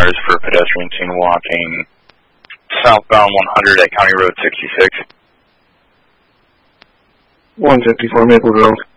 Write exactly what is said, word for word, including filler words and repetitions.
cars for pedestrians seen walking southbound one hundred at County Road sixty-six. one fifty-four Maple Grove.